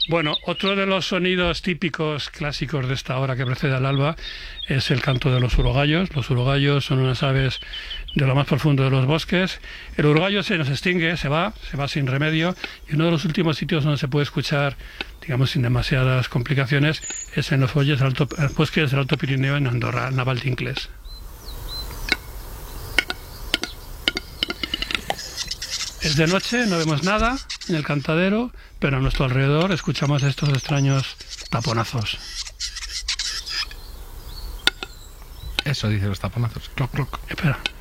Bueno, otro de los sonidos típicos clásicos de esta hora que precede al alba es el canto de los urogallos. Los urogallos son unas aves de lo más profundo de los bosques. El urogallo se nos extingue, se va sin remedio, y uno de los últimos sitios donde se puede escuchar, digamos sin demasiadas complicaciones, es en los bosques del Alto Pirineo en Andorra, en Naval d'Inclés. Es de noche, no vemos nada en el cantadero, pero a nuestro alrededor escuchamos estos extraños taponazos. Eso dice los taponazos. Cloc, cloc. Espera.